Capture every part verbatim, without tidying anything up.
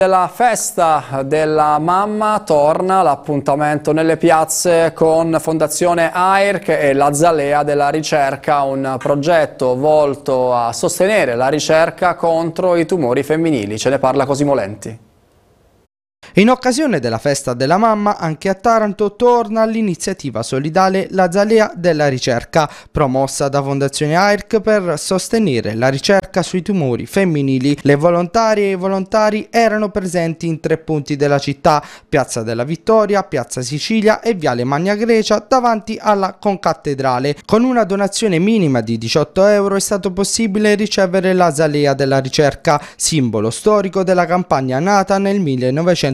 La festa della mamma torna, l'appuntamento nelle piazze con Fondazione A I R C e l'Azalea della ricerca, un progetto volto a sostenere la ricerca contro i tumori femminili. Ce ne parla Cosimo Lenti. In occasione della festa della mamma, anche a Taranto torna l'iniziativa solidale L'Azalea della ricerca, promossa da Fondazione A I R C per sostenere la ricerca sui tumori femminili. Le volontarie e i volontari erano presenti in tre punti della città: Piazza della Vittoria, Piazza Sicilia e Viale Magna Grecia, davanti alla concattedrale. Con una donazione minima di diciotto euro è stato possibile ricevere l'Azalea della ricerca, simbolo storico della campagna nata nel millenovecentottantaquattro,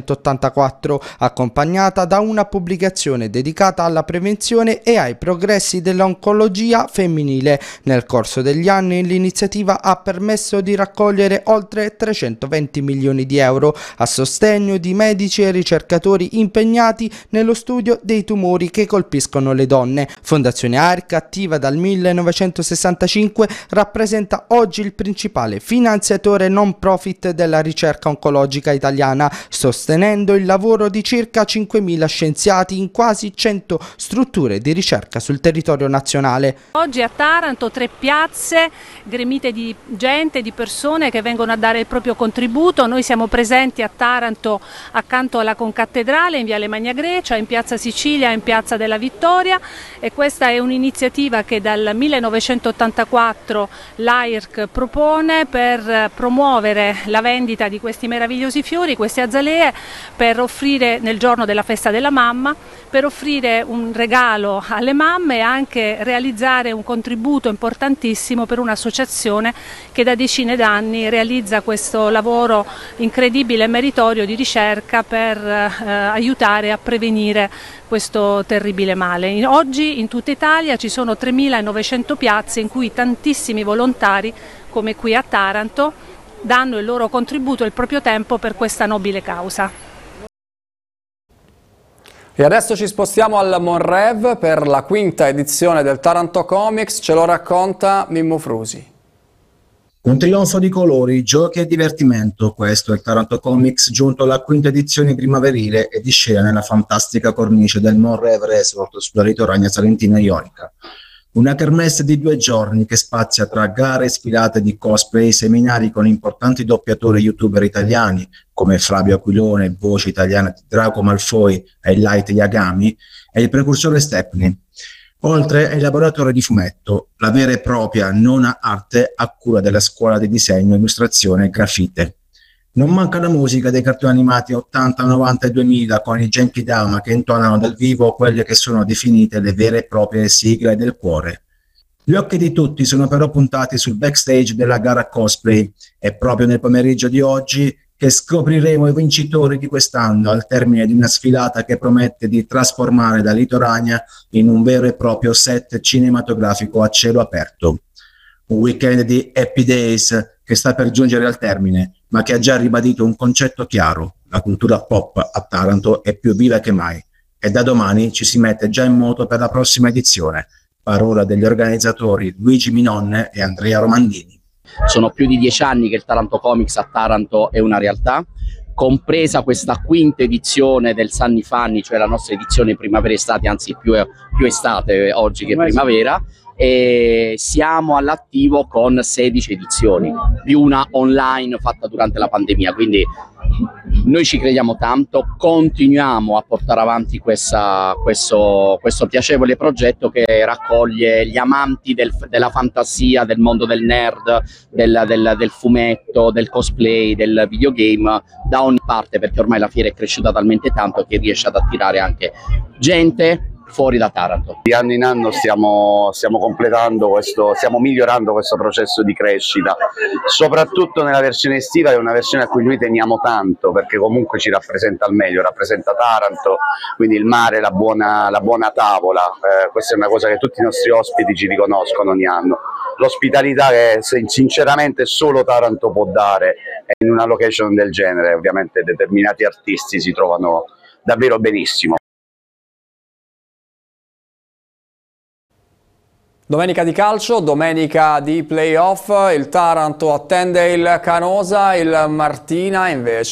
accompagnata da una pubblicazione dedicata alla prevenzione e ai progressi dell'oncologia femminile. Nel corso degli anni l'iniziativa ha permesso di raccogliere oltre trecentoventi milioni di euro a sostegno di medici e ricercatori impegnati nello studio dei tumori che colpiscono le donne. Fondazione A I R C, attiva dal millenovecentosessantacinque, rappresenta oggi il principale finanziatore non profit della ricerca oncologica italiana, sostenendo il lavoro di circa cinquemila scienziati in quasi cento strutture di ricerca sul territorio nazionale. Oggi a Taranto tre piazze gremite di gente, di persone che vengono a dare il proprio contributo. Noi siamo presenti a Taranto accanto alla concattedrale, in Viale Magna Grecia, in Piazza Sicilia e in Piazza della Vittoria, e questa è un'iniziativa che dal millenovecentottantaquattro l'A I R C propone per promuovere la vendita di questi meravigliosi fiori, queste azalee, per offrire nel giorno della festa della mamma, per offrire un regalo alle mamme e anche realizzare un contributo importantissimo per un'associazione che da decine d'anni realizza questo lavoro incredibile e meritorio di ricerca per eh, aiutare a prevenire questo terribile male. Oggi in tutta Italia ci sono tremilanovecento piazze in cui tantissimi volontari, come qui a Taranto, danno il loro contributo e il proprio tempo per questa nobile causa. E adesso ci spostiamo al Monrev per la quinta edizione del Taranto Comics, ce lo racconta Mimmo Frusi. Un trionfo di colori, giochi e divertimento, questo è il Taranto Comics giunto alla quinta edizione primaverile e di scena nella fantastica cornice del Monrev Resort sulla ritoragna salentina ionica. Una kermesse di due giorni che spazia tra gare e sfilate di cosplay, seminari con importanti doppiatori youtuber italiani come Flavio Aquilone, voce italiana di Draco Malfoy e Light Yagami, e il precursore Stepney. Oltre ai laboratori di fumetto, la vera e propria nona arte a cura della scuola di disegno, illustrazione e grafite. Non manca la musica dei cartoni animati ottanta, novanta e duemila con i Genkidama che intonano dal vivo quelle che sono definite le vere e proprie sigle del cuore. Gli occhi di tutti sono però puntati sul backstage della gara cosplay e proprio nel pomeriggio di oggi che scopriremo i vincitori di quest'anno al termine di una sfilata che promette di trasformare la Litorania in un vero e proprio set cinematografico a cielo aperto. Un weekend di Happy Days che sta per giungere al termine, ma che ha già ribadito un concetto chiaro: la cultura pop a Taranto è più viva che mai e da domani ci si mette già in moto per la prossima edizione. Parola degli organizzatori Luigi Minonne e Andrea Romandini. Sono più di dieci anni che il Taranto Comics a Taranto è una realtà, compresa questa quinta edizione del Sunny Funny, cioè la nostra edizione primavera-estate, anzi più, più estate oggi che primavera. E siamo all'attivo con sedici edizioni, più una online fatta durante la pandemia, quindi noi ci crediamo tanto, continuiamo a portare avanti questa, questo, questo piacevole progetto che raccoglie gli amanti del, della fantasia, del mondo del nerd, del, del, del fumetto, del cosplay, del videogame da ogni parte, perché ormai la fiera è cresciuta talmente tanto che riesce ad attirare anche gente fuori da Taranto. Di anno in anno stiamo, stiamo completando questo, stiamo migliorando questo processo di crescita, soprattutto nella versione estiva, è una versione a cui noi teniamo tanto perché comunque ci rappresenta al meglio, rappresenta Taranto, quindi il mare, la buona, la buona tavola, eh, questa è una cosa che tutti i nostri ospiti ci riconoscono ogni anno. L'ospitalità che sinceramente solo Taranto può dare in una location del genere, ovviamente determinati artisti si trovano davvero benissimo. Domenica di calcio, domenica di playoff, il Taranto attende il Canosa, il Martina invece